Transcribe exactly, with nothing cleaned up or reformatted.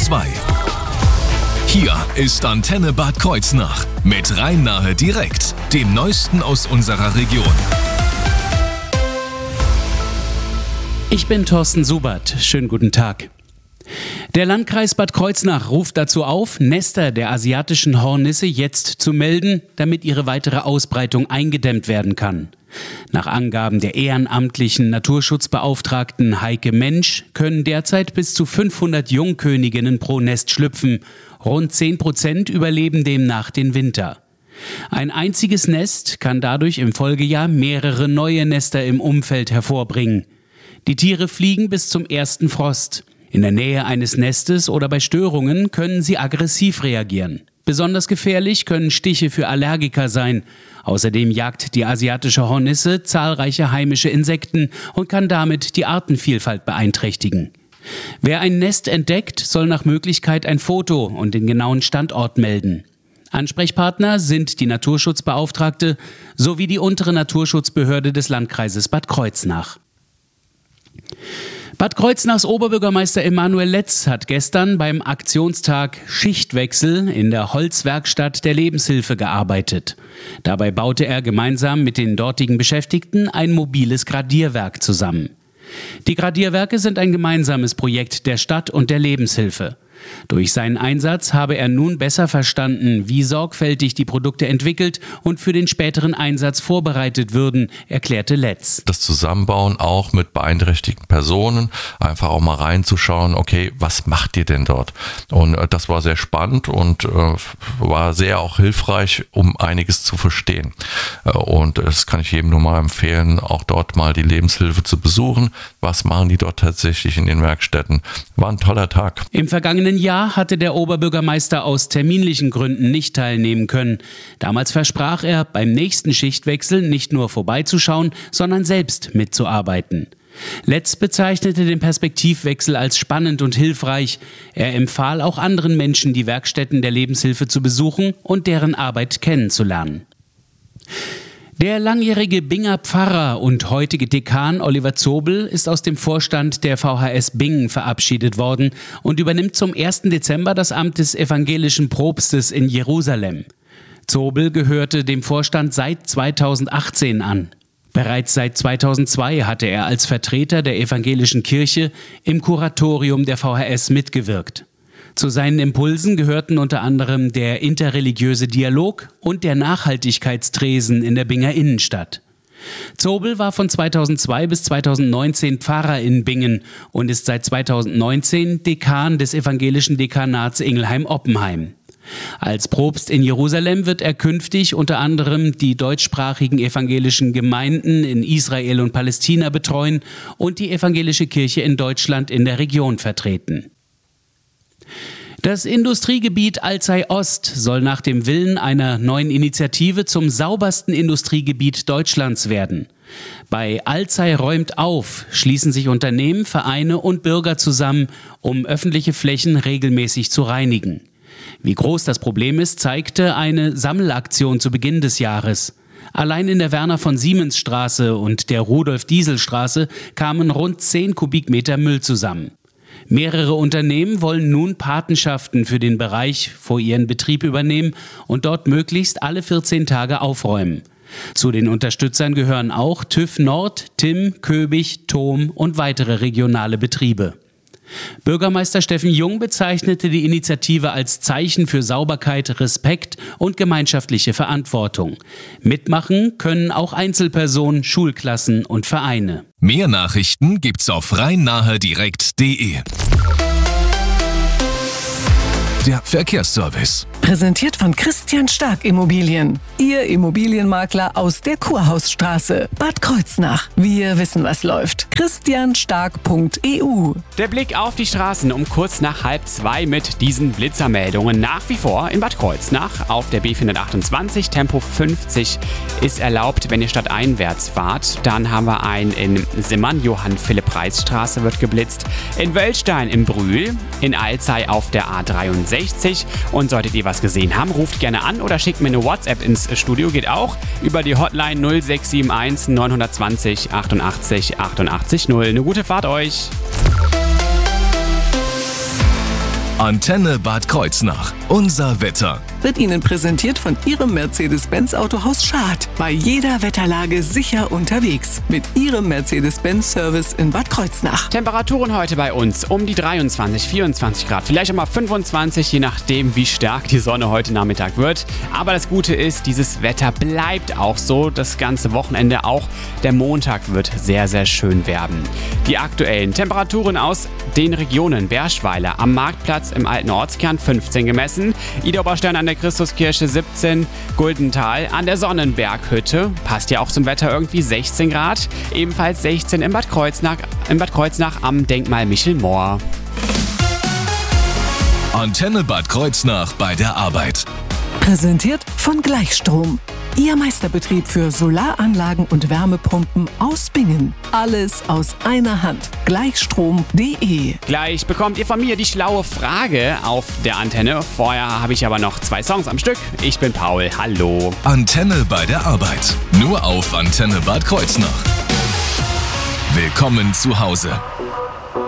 zwei. Hier ist Antenne Bad Kreuznach mit Rhein-Nahe direkt, dem Neuesten aus unserer Region. Ich bin Thorsten Subert. Schönen guten Tag. Der Landkreis Bad Kreuznach ruft dazu auf, Nester der asiatischen Hornisse jetzt zu melden, damit ihre weitere Ausbreitung eingedämmt werden kann. Nach Angaben der ehrenamtlichen Naturschutzbeauftragten Heike Mensch können derzeit bis zu fünfhundert Jungköniginnen pro Nest schlüpfen. Rund zehn Prozent überleben demnach den Winter. Ein einziges Nest kann dadurch im Folgejahr mehrere neue Nester im Umfeld hervorbringen. Die Tiere fliegen bis zum ersten Frost. In der Nähe eines Nestes oder bei Störungen können sie aggressiv reagieren. Besonders gefährlich können Stiche für Allergiker sein. Außerdem jagt die asiatische Hornisse zahlreiche heimische Insekten und kann damit die Artenvielfalt beeinträchtigen. Wer ein Nest entdeckt, soll nach Möglichkeit ein Foto und den genauen Standort melden. Ansprechpartner sind die Naturschutzbeauftragte sowie die untere Naturschutzbehörde des Landkreises Bad Kreuznach. Bad Kreuznachs Oberbürgermeister Emanuel Letz hat gestern beim Aktionstag Schichtwechsel in der Holzwerkstatt der Lebenshilfe gearbeitet. Dabei baute er gemeinsam mit den dortigen Beschäftigten ein mobiles Gradierwerk zusammen. Die Gradierwerke sind ein gemeinsames Projekt der Stadt und der Lebenshilfe. Durch seinen Einsatz habe er nun besser verstanden, wie sorgfältig die Produkte entwickelt und für den späteren Einsatz vorbereitet würden, erklärte Letz. Das Zusammenbauen auch mit beeinträchtigten Personen, einfach auch mal reinzuschauen, okay, was macht ihr denn dort? Und äh, das war sehr spannend und äh, war sehr auch hilfreich, um einiges zu verstehen. Äh, und das kann ich jedem nur mal empfehlen, auch dort mal die Lebenshilfe zu besuchen. Was machen die dort tatsächlich in den Werkstätten? War ein toller Tag. Im vergangenen Jahr hatte der Oberbürgermeister aus terminlichen Gründen nicht teilnehmen können. Damals versprach er, beim nächsten Schichtwechsel nicht nur vorbeizuschauen, sondern selbst mitzuarbeiten. Letz bezeichnete den Perspektivwechsel als spannend und hilfreich. Er empfahl auch anderen Menschen, die Werkstätten der Lebenshilfe zu besuchen und deren Arbeit kennenzulernen. Der langjährige Binger Pfarrer und heutige Dekan Oliver Zobel ist aus dem Vorstand der V H S Bingen verabschiedet worden und übernimmt zum ersten Dezember das Amt des evangelischen Propstes in Jerusalem. Zobel gehörte dem Vorstand seit zweitausendachtzehn an. Bereits seit zweitausendzwei hatte er als Vertreter der evangelischen Kirche im Kuratorium der V H S mitgewirkt. Zu seinen Impulsen gehörten unter anderem der interreligiöse Dialog und der Nachhaltigkeitstresen in der Binger Innenstadt. Zobel war von zweitausendzwei bis zweitausendneunzehn Pfarrer in Bingen und ist seit zweitausendneunzehn Dekan des evangelischen Dekanats Ingelheim-Oppenheim. Als Propst in Jerusalem wird er künftig unter anderem die deutschsprachigen evangelischen Gemeinden in Israel und Palästina betreuen und die evangelische Kirche in Deutschland in der Region vertreten. Das Industriegebiet Alzey Ost soll nach dem Willen einer neuen Initiative zum saubersten Industriegebiet Deutschlands werden. Bei Alzey räumt auf schließen sich Unternehmen, Vereine und Bürger zusammen, um öffentliche Flächen regelmäßig zu reinigen. Wie groß das Problem ist, zeigte eine Sammelaktion zu Beginn des Jahres. Allein in der Werner-von-Siemens-Straße und der Rudolf-Diesel-Straße kamen rund zehn Kubikmeter Müll zusammen. Mehrere Unternehmen wollen nun Patenschaften für den Bereich vor ihren Betrieb übernehmen und dort möglichst alle vierzehn Tage aufräumen. Zu den Unterstützern gehören auch TÜV Nord, T I M, Köbich, T O M und weitere regionale Betriebe. Bürgermeister Steffen Jung bezeichnete die Initiative als Zeichen für Sauberkeit, Respekt und gemeinschaftliche Verantwortung. Mitmachen können auch Einzelpersonen, Schulklassen und Vereine. Mehr Nachrichten gibt's auf rhein-nahe direkt punkt de. Der Verkehrsservice. Präsentiert von Christian Stark Immobilien. Ihr Immobilienmakler aus der Kurhausstraße, Bad Kreuznach. Wir wissen, was läuft. christian stark punkt e u. Der Blick auf die Straßen um kurz nach halb zwei mit diesen Blitzermeldungen. Nach wie vor in Bad Kreuznach auf der B vierhundertachtundzwanzig, Tempo fünfzig ist erlaubt, wenn ihr stadteinwärts fahrt. Dann haben wir einen in Simmern, Johann-Philipp-Reis-Straße wird geblitzt. In Wöllstein im Brühl, in Alzey auf der A dreiundsechzig. Und solltet ihr was gesehen haben, ruft gerne an oder schickt mir eine WhatsApp ins Studio. Geht auch über die Hotline null sechs sieben eins neun zwei null achtundachtzig achtundachtzig null. Eine gute Fahrt euch! Antenne Bad Kreuznach. Unser Wetter. Wird Ihnen präsentiert von Ihrem Mercedes-Benz Autohaus Schad. Bei jeder Wetterlage sicher unterwegs. Mit Ihrem Mercedes-Benz-Service in Bad Kreuznach. Temperaturen heute bei uns um die dreiundzwanzig, vierundzwanzig Grad. Vielleicht auch mal fünfundzwanzig, je nachdem, wie stark die Sonne heute Nachmittag wird. Aber das Gute ist, dieses Wetter bleibt auch so. Das ganze Wochenende auch. Der Montag wird sehr, sehr schön werden. Die aktuellen Temperaturen aus den Regionen: Berschweiler am Marktplatz im alten Ortskern fünfzehn gemessen, Idar-Oberstein an der Christuskirche siebzehn, Guldental an der Sonnenberghütte, passt ja auch zum Wetter irgendwie, sechzehn Grad, ebenfalls sechzehn in Bad Kreuznach, in Bad Kreuznach am Denkmal Michel Mohr. Antenne Bad Kreuznach bei der Arbeit. Präsentiert von Gleichstrom. Ihr Meisterbetrieb für Solaranlagen und Wärmepumpen aus Bingen. Alles aus einer Hand. Gleichstrom punkt de. Gleich bekommt ihr von mir die schlaue Frage auf der Antenne. Vorher habe ich aber noch zwei Songs am Stück. Ich bin Paul, hallo. Antenne bei der Arbeit. Nur auf Antenne Bad Kreuznach. Willkommen zu Hause.